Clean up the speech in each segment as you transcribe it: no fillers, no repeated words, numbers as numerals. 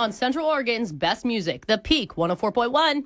on Central Oregon's best music, The Peak 104.1.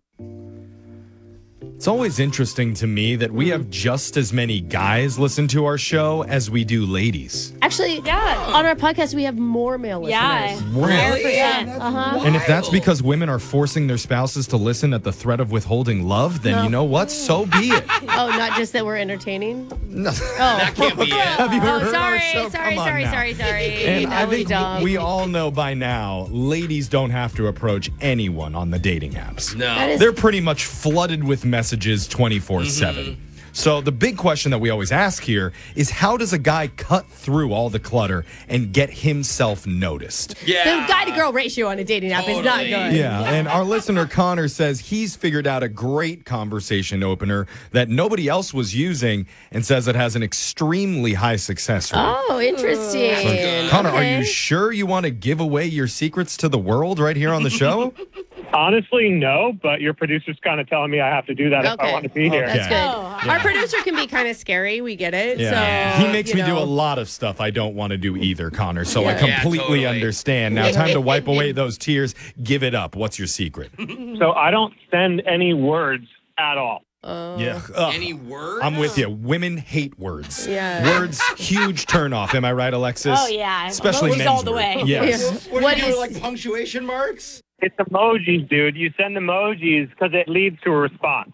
It's always interesting to me that we have just as many guys listen to our show as we do ladies. Actually, on our podcast, we have more male listeners. Yeah. Really? Yeah. And if that's because women are forcing their spouses to listen at the threat of withholding love, then you know what? So be it. Oh, not just that we're entertaining? No. That can't be it. Have you heard sorry, our show? Come on now. sorry. And That I was think dumb. we all know by now, ladies don't have to approach anyone on the dating apps. No. They're pretty much flooded with messages 24/7. So the big question that we always ask here is, how does a guy cut through all the clutter and get himself noticed? Yeah. The guy-to-girl ratio on a dating app is not Totally. good. Yeah, and our listener Connor says he's figured out a great conversation opener that nobody else was using and says it has an extremely high success rate. Oh, interesting. Connor, are Okay. you sure you want to give away your secrets to the world right here on the show? Honestly, no, but your producer's kind of telling me I have to do that if I want to be here. That's Okay. good. Our producer can be kind of scary. We get it. Yeah. So, He makes me do a lot of stuff I don't want to do either, Connor. So I Yeah. completely totally. understand. Now, time to wipe away those tears. Give it up. What's your secret? So I don't send any words at all. Yeah. Ugh. Any words? I'm with you. Women hate words. Yeah. Words, huge turnoff. Am I right, Alexis? Oh, yeah. Especially Emojis men's all the words. way. Yes. What What do you do, is- like punctuation marks? It's emojis, dude. You send emojis because it leads to a response.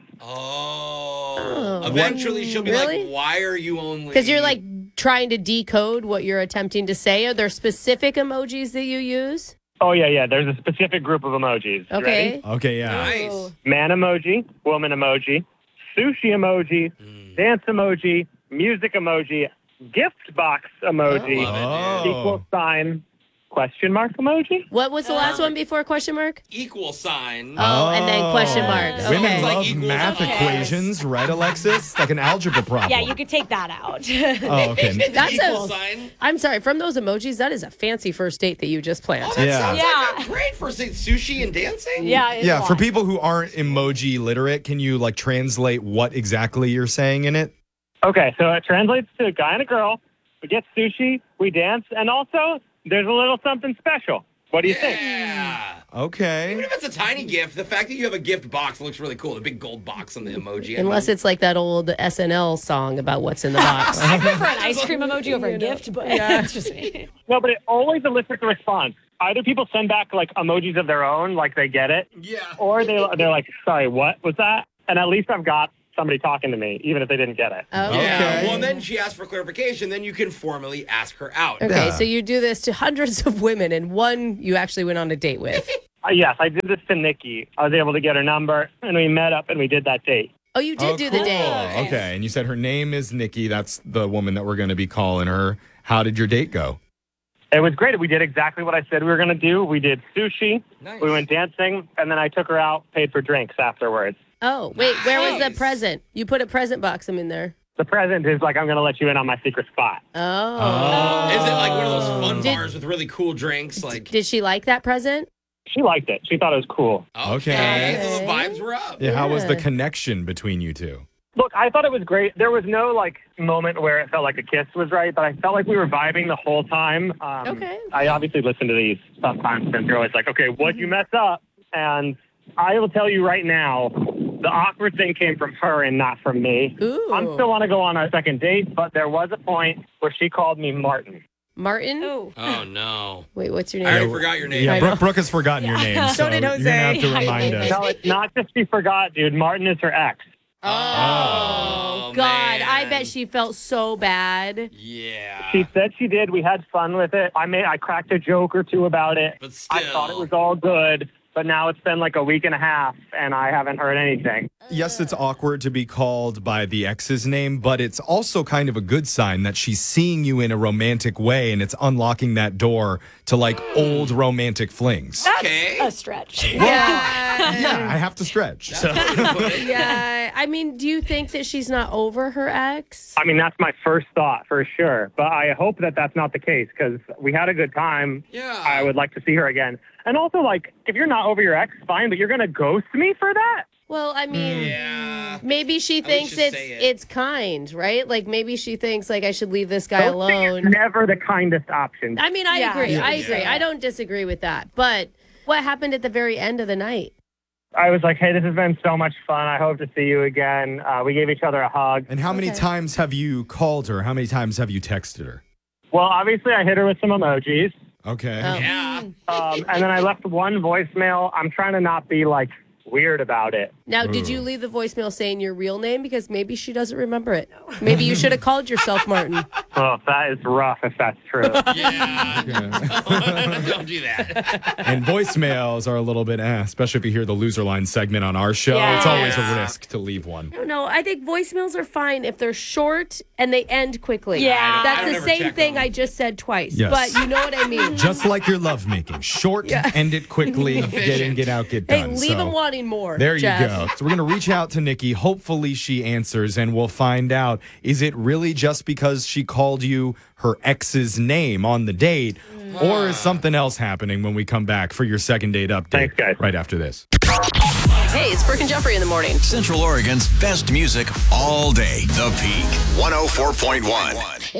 Oh. Eventually she'll be Really? like, why are you only... Because you're like trying to decode what you're attempting to say. Are there specific emojis that you use? Oh, yeah. There's a specific group of emojis. You Okay. ready? Okay, yeah. Nice. Man emoji, woman emoji, sushi emoji, dance emoji, music emoji, gift box emoji, Love it, dude. equal sign, question mark emoji. What was the last one before question mark? Equal sign. Oh, and then question mark. Okay. Women Like love equals math okay. equations, right, Alexis? Like an algebra problem. Yeah, you could take that out. Oh, okay. That's Equal a, sign. I'm sorry, from those emojis, that is a fancy first date that you just planned. Oh, that Yeah. sounds Yeah. like a great for say sushi and dancing. Yeah. it's Yeah, a for lot. people who aren't emoji literate, can you like translate what exactly you're saying in it? Okay, so it translates to a guy and a girl. We get sushi, we dance, and also there's a little something special. What do you think? Yeah. Even Okay. if it's a tiny gift, the fact that you have a gift box looks really cool. The big gold box on the emoji. Unless it's like that old SNL song about what's in the box. I prefer an ice cream emoji over a gift, but that's just me. No, but it always elicits a response. Either people send back like emojis of their own, like they get it, Yeah. or they're like, sorry, what was that? And at least I've got somebody talking to me, even if they didn't get it. Okay. Yeah. Well, and then she asked for clarification. Then you can formally ask her out. Okay, Yeah. so you do this to hundreds of women, and one you actually went on a date with. Yes, I did this to Nikki. I was able to get her number, and we met up and we did that date. Oh, you did do the cool. date. Okay, and you said her name is Nikki. That's the woman that we're going to be calling her. How did your date go? It was great. We did exactly what I said we were going to do. We did sushi, Nice. we went dancing, and then I took her out, paid for drinks afterwards. Oh, wait, where was the Nice. present? You put a present box in there. The present is like, I'm going to let you in on my secret spot. Oh. Is it like one of those fun Did- bars with really cool drinks? Like, Did she like that present? She liked it. She thought it was cool. okay. So the Okay. vibes were up. Yeah, how was the Yeah. connection between you two? Look, I thought it was great. There was no like moment where it felt like a kiss was right, but I felt like we were vibing the whole time. Okay. I obviously listen to these sometimes, and they're always like, "Okay, what'd you mess up?" And I will tell you right now, the awkward thing came from her and not from me. Ooh. I'm still want to go on our second date, but there was a point where she called me Martin. Martin? Ooh. Oh, no. Wait, what's your I already name? forgot your name. Yeah, I know. Brooke has forgotten your name. So did You're Jose. going to have to remind us. No, it's not just she forgot, dude. Martin is her ex. Oh, God. man. I bet she felt so bad. Yeah. She said she did. We had fun with it. I cracked a joke or two about it. But still. I thought it was all good, but now it's been like a week and a half, and I haven't heard anything. Yes, it's awkward to be called by the ex's name, but it's also kind of a good sign that she's seeing you in a romantic way and it's unlocking that door to like old romantic flings. Okay. A stretch. Yeah, I have to stretch. So. Yeah. I mean, do you think that she's not over her ex? I mean, that's my first thought for sure, but I hope that that's not the case because we had a good time. Yeah. I would like to see her again. And also, like, if you're not over your ex, fine, but you're going to ghost me for that? Well, I mean, Yeah. maybe she least thinks just say it. it's kind, right? Like maybe she thinks like I should leave this guy Ghosting is alone. never the kindest option. I mean, I Yeah. agree. I agree. Yeah. I don't disagree with that. But What happened at the very end of the night? I was like, hey, this has been so much fun. I hope to see you again. We gave each other a hug. And how many times have you called her? How many times have you texted her? Well, obviously, I hit her with some emojis. Okay. Yeah. And then I left one voicemail. I'm trying to not be like weird about it. Now, did you leave the voicemail saying your real name? Because maybe she doesn't remember it. Maybe you should have called yourself Martin. Oh, that is rough if that's true. Yeah. Don't do that. And voicemails are a little bit, especially if you hear the loser line segment on our show. Yeah. It's always a risk to leave one. No, I think voicemails are fine if they're short and they end quickly. Yeah. I That's don't the ever same check thing them. I just said twice. Yes. But you know what I mean. Just like your lovemaking. Short, end it quickly, get in, get out, get Hey, done. leave So, them wanting more. there you Jeff. go. So we're going to reach out to Nikki. Hopefully she answers and we'll find out. Is it really just because she called you her ex's name on the date? Or is something else happening when we come back for your second date update? Thanks, guys. Right after this. Hey, it's Brooke and Jeffrey in the morning. Central Oregon's best music all day. The Peak 104.1.